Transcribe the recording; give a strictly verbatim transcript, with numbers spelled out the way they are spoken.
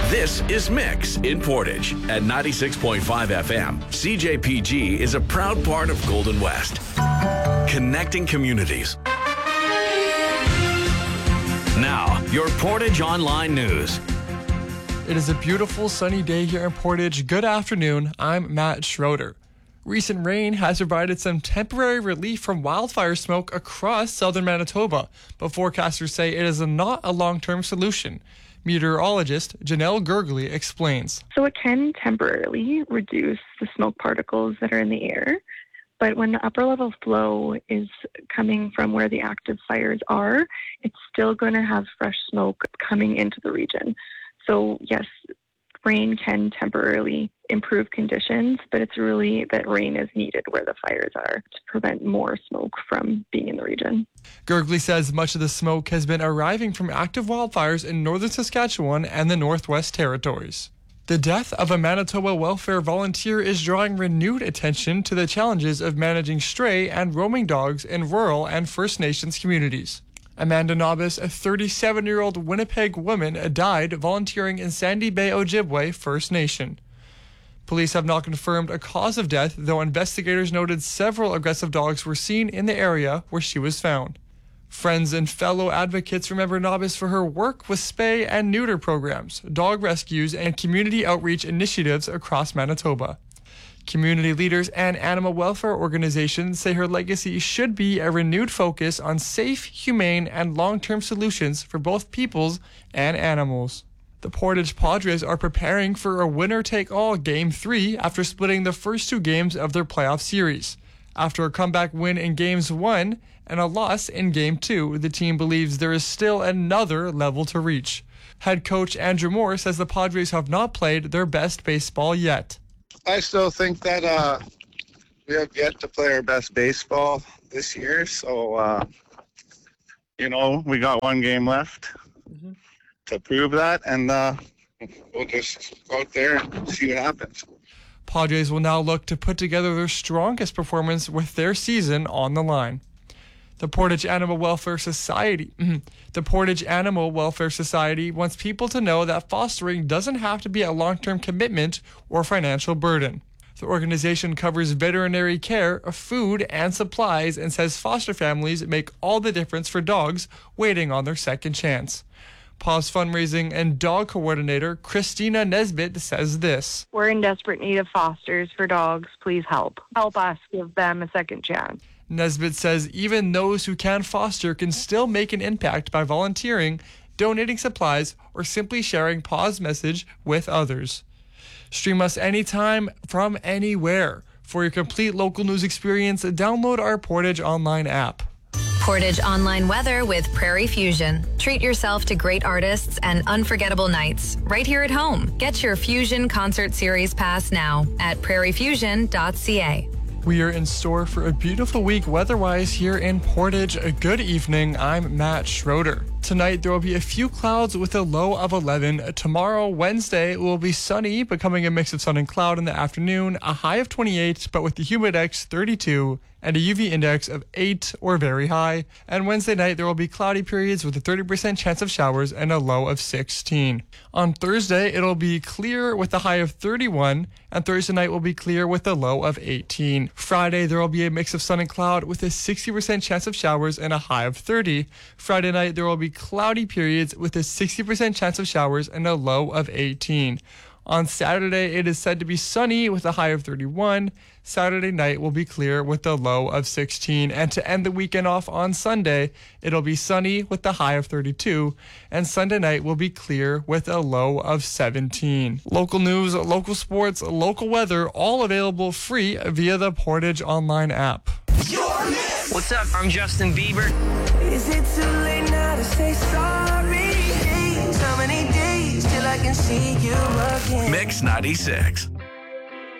This is Mix in Portage at ninety-six point five F M. C J P G is a proud part of Golden West, connecting communities. Now, your Portage Online News. It is a beautiful sunny day here in Portage. Good afternoon. I'm Matt Schroeder. Recent rain has provided some temporary relief from wildfire smoke across southern Manitoba, but forecasters say it is not a long-term solution. Meteorologist Janelle Gurgley explains. So it can temporarily reduce the smoke particles that are in the air, but when the upper level flow is coming from where the active fires are, it's still going to have fresh smoke coming into the region. So yes, rain can temporarily improve conditions, but it's really that rain is needed where the fires are to prevent more smoke from being in the region. Gurgley says much of the smoke has been arriving from active wildfires in northern Saskatchewan and the Northwest Territories. The death of a Manitoba welfare volunteer is drawing renewed attention to the challenges of managing stray and roaming dogs in rural and First Nations communities. Amanda Nobis, a thirty-seven-year-old Winnipeg woman, died volunteering in Sandy Bay, Ojibwe First Nation. Police have not confirmed a cause of death, though investigators noted several aggressive dogs were seen in the area where she was found. Friends and fellow advocates remember Nobis for her work with spay and neuter programs, dog rescues, and community outreach initiatives across Manitoba. Community leaders and animal welfare organizations say her legacy should be a renewed focus on safe, humane, and long-term solutions for both peoples and animals. The Portage Padres are preparing for a winner-take-all Game three after splitting the first two games of their playoff series. After a comeback win in Games one and a loss in Game two, the team believes there is still another level to reach. Head coach Andrew Moore says the Padres have not played their best baseball yet. I still think that uh, we have yet to play our best baseball this year. So, uh, you know, we got one game left mm-hmm. to prove that. And uh, we'll just go out there and see what happens. Padres will now look to put together their strongest performance with their season on the line. The Portage Animal Welfare Society the Portage Animal Welfare Society wants people to know that fostering doesn't have to be a long-term commitment or financial burden. The organization covers veterinary care, food, and supplies and says foster families make all the difference for dogs waiting on their second chance. Paws Fundraising and Dog Coordinator Christina Nesbitt says this. We're in desperate need of fosters for dogs. Please help. Help us give them a second chance. Nesbitt says even those who can foster can still make an impact by volunteering, donating supplies, or simply sharing Paws' message with others. Stream us anytime from anywhere. For your complete local news experience, download our Portage Online app. Portage Online weather with Prairie Fusion. Treat yourself to great artists and unforgettable nights right here at home. Get your Fusion Concert Series pass now at prairie fusion dot c a. We are in store for a beautiful week weather-wise here in Portage. A good evening. I'm Matt Schroeder. Tonight, there will be a few clouds with a low of eleven. Tomorrow, Wednesday, will be sunny, becoming a mix of sun and cloud in the afternoon. A high of twenty-eight, but with the humidex thirty-two and a U V index of eight or very high. And Wednesday night, there will be cloudy periods with a thirty percent chance of showers and a low of sixteen. On Thursday, it'll be clear with a high of thirty-one, and Thursday night will be clear with a low of eighteen. Friday, there will be a mix of sun and cloud with a sixty percent chance of showers and a high of thirty. Friday night, there will be cloudy periods with a sixty percent chance of showers and a low of eighteen. On Saturday, it is said to be sunny with a high of thirty-one. Saturday night will be clear with a low of sixteen. And to end the weekend off on Sunday, it'll be sunny with a high of thirty-two. And Sunday night will be clear with a low of seventeen. Local news, local sports, local weather, all available free via the Portage Online app. What's up? I'm Justin Bieber. Is it too late now to say sorry? So many days till I can see you again. Mix ninety-six.